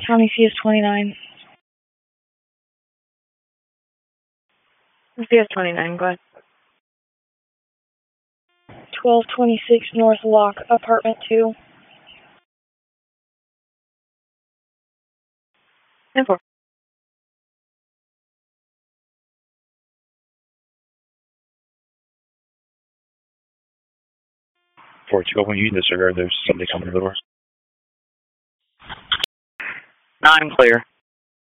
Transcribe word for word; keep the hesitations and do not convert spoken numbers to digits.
County C S twenty-nine. C S twenty-nine, go ahead. twelve twenty-six North Lock, Apartment two. And four. four two, when you disregard, there's somebody coming to the door. Nine clear.